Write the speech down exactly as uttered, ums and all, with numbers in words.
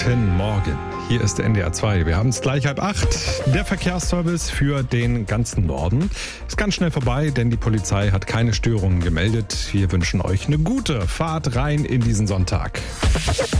Guten Morgen, hier ist der N D R zwei. Wir haben es gleich halb acht. Der Verkehrsservice für den ganzen Norden ist ganz schnell vorbei, denn die Polizei hat keine Störungen gemeldet. Wir wünschen euch eine gute Fahrt rein in diesen Sonntag.